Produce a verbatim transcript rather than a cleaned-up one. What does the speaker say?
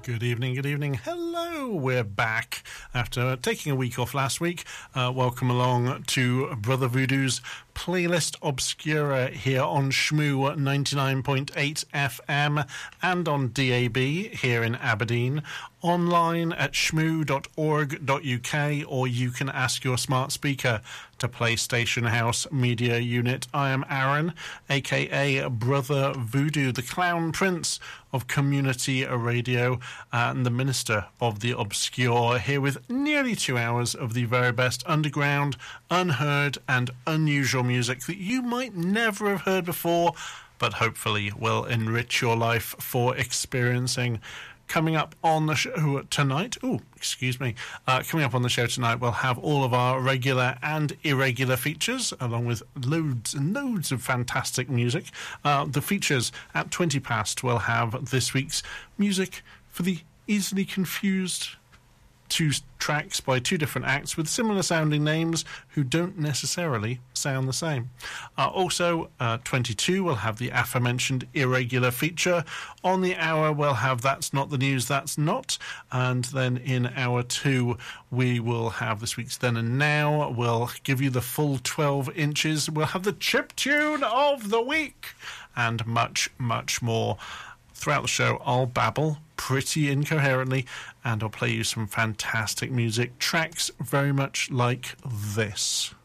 Good evening, good evening. Hello, we're back after taking a week off last week. Uh, welcome along to Brother Voodoo's Playlist Obscura here on Shmoo ninety-nine point eight F M and on D A B here in Aberdeen. Online at shmoo dot org dot U K, or you can ask your smart speaker to play Station House Media Unit. I am Aaron, aka Brother Voodoo, the Clown Prince of Community Radio and the Minister of the Obscure, here with nearly two hours of the very best underground, unheard and unusual music that you might never have heard before, but hopefully will enrich your life for experiencing. Coming up on the show tonight, oh, excuse me, uh, coming up on the show tonight, we'll have all of our regular and irregular features, along with loads and loads of fantastic music. Uh, the features at twenty past will have this week's music for the easily confused two tracks by two different acts with similar sounding names who don't necessarily sound the same. Uh, also, uh, twenty-two will have the aforementioned irregular feature. On the hour, we'll have That's Not the News, That's Not. And then in hour two, we will have this week's Then and Now. We'll give you the full twelve inches. We'll have the chip tune of the week and much, much more. Throughout the show, I'll babble pretty incoherently, and I'll play you some fantastic music, tracks very much like this.